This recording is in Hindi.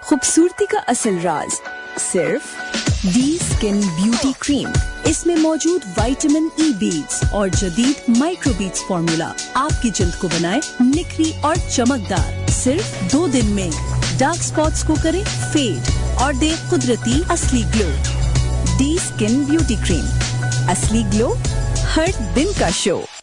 खूबसूरती का असल राज सिर्फ दी स्किन ब्यूटी क्रीम। इसमें मौजूद विटामिन ई बीड्स और जदीद माइक्रो बीड्स फॉर्मूला आपकी जिल्द को बनाए निखरी और चमकदार। सिर्फ 2 दिन में डार्क स्पॉट्स को करे फेड और दे कुदरती असली ग्लो। दी स्किन ब्यूटी क्रीम, असली ग्लो हर दिन का शो।